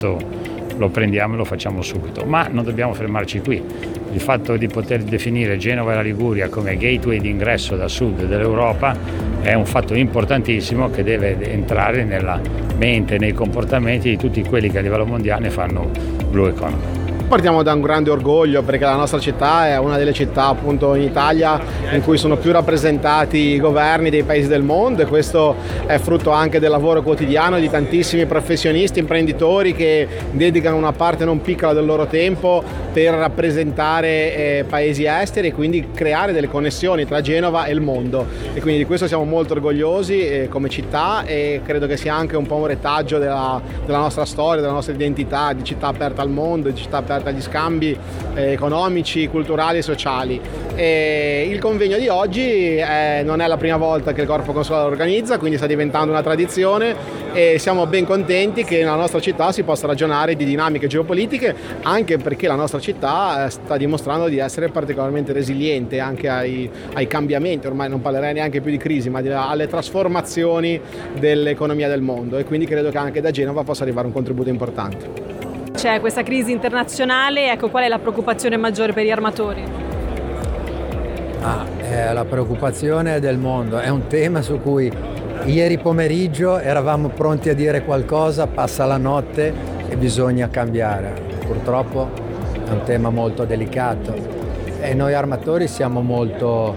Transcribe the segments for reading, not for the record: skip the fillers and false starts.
lo prendiamo e lo facciamo subito, ma non dobbiamo fermarci qui. Il fatto di poter definire Genova e la Liguria come gateway d'ingresso da sud dell'Europa è un fatto importantissimo che deve entrare nella mente, nei comportamenti di tutti quelli che a livello mondiale fanno Blue Economy. Partiamo da un grande orgoglio perché la nostra città è una delle città appunto in Italia in cui sono più rappresentati i governi dei paesi del mondo, e questo è frutto anche del lavoro quotidiano di tantissimi professionisti, imprenditori che dedicano una parte non piccola del loro tempo per rappresentare paesi esteri e quindi creare delle connessioni tra Genova e il mondo, e quindi di questo siamo molto orgogliosi come città, e credo che sia anche un po' un retaggio della nostra storia, della nostra identità di città aperta al mondo, di città aperta agli scambi economici, culturali e sociali. E il convegno di oggi non è la prima volta che il Corpo Consolare lo organizza, quindi sta diventando una tradizione, e siamo ben contenti che nella nostra città si possa ragionare di dinamiche geopolitiche, anche perché la nostra città sta dimostrando di essere particolarmente resiliente anche ai cambiamenti. Ormai non parlerei neanche più di crisi, ma alle trasformazioni dell'economia del mondo, e quindi credo che anche da Genova possa arrivare un contributo importante. C'è questa crisi internazionale, ecco, qual è la preoccupazione maggiore per gli armatori? La preoccupazione del mondo è un tema su cui ieri pomeriggio eravamo pronti a dire qualcosa, passa la notte e bisogna cambiare. Purtroppo è un tema molto delicato e noi armatori siamo molto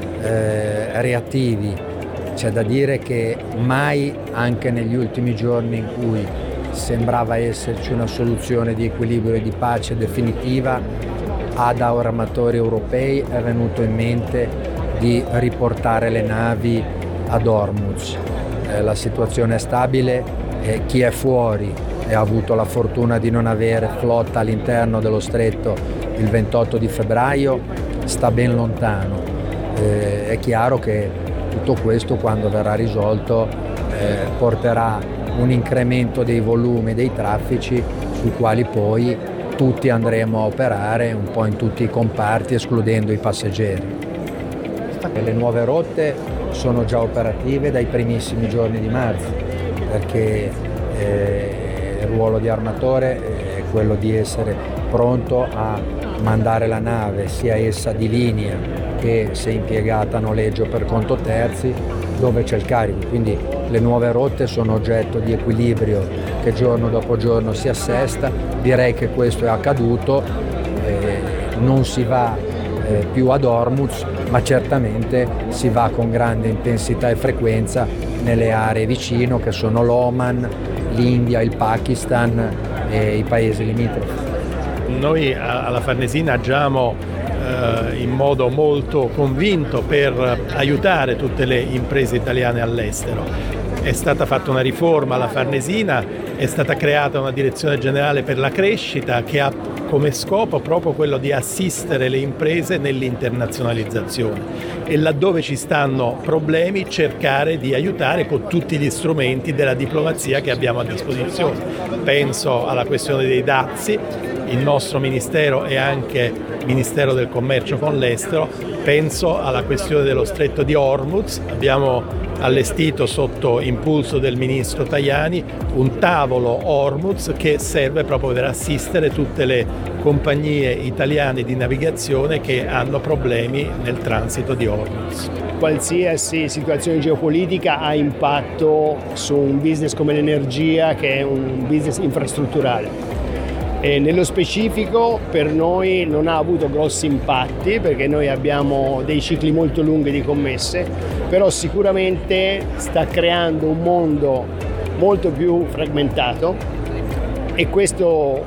reattivi. C'è da dire che mai, anche negli ultimi giorni in cui sembrava esserci una soluzione di equilibrio e di pace definitiva, ad armatori europei è venuto in mente di riportare le navi ad Hormuz. La situazione è stabile e chi è fuori e ha avuto la fortuna di non avere flotta all'interno dello stretto il 28 di febbraio sta ben lontano. È chiaro che tutto questo, quando verrà risolto, porterà un incremento dei volumi dei traffici sui quali poi tutti andremo a operare un po' in tutti i comparti, escludendo i passeggeri. Le nuove rotte sono già operative dai primissimi giorni di marzo, perché il ruolo di armatore è quello di essere pronto a mandare la nave, sia essa di linea che se impiegata a noleggio per conto terzi, dove c'è il carico. Quindi le nuove rotte sono oggetto di equilibrio che giorno dopo giorno si assesta. Direi che questo è accaduto, non si va più ad Hormuz, ma certamente si va con grande intensità e frequenza nelle aree vicino, che sono l'Oman, l'India, il Pakistan e i paesi limitrofi. Noi alla Farnesina agiamo in modo molto convinto per aiutare tutte le imprese italiane all'estero. È stata fatta una riforma alla Farnesina, è stata creata una direzione generale per la crescita che ha come scopo proprio quello di assistere le imprese nell'internazionalizzazione e laddove ci stanno problemi cercare di aiutare con tutti gli strumenti della diplomazia che abbiamo a disposizione. Penso alla questione dei dazi, il nostro Ministero e anche Ministero del Commercio con l'estero, penso alla questione dello stretto di Hormuz. Abbiamo allestito sotto impulso del ministro Tajani un tavolo Hormuz che serve proprio per assistere tutte le compagnie italiane di navigazione che hanno problemi nel transito di Hormuz. Qualsiasi situazione geopolitica ha impatto su un business come l'energia, che è un business infrastrutturale. E nello specifico per noi non ha avuto grossi impatti perché noi abbiamo dei cicli molto lunghi di commesse, però sicuramente sta creando un mondo molto più frammentato, e questo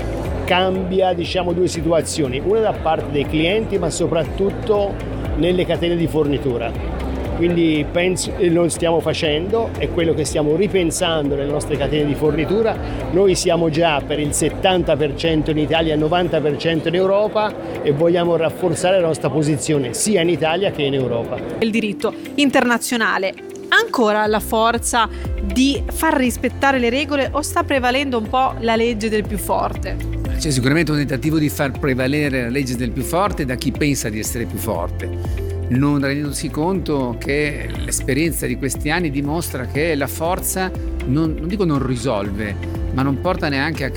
cambia, diciamo, due situazioni, una da parte dei clienti ma soprattutto nelle catene di fornitura. Quindi penso che lo stiamo facendo, è quello che stiamo ripensando nelle nostre catene di fornitura. Noi siamo già per il 70% in Italia e il 90% in Europa e vogliamo rafforzare la nostra posizione sia in Italia che in Europa. Il diritto internazionale ancora la forza di far rispettare le regole o sta prevalendo un po' la legge del più forte? C'è sicuramente un tentativo di far prevalere la legge del più forte da chi pensa di essere più forte, non rendendosi conto che l'esperienza di questi anni dimostra che la forza non dico non risolve, ma non porta neanche a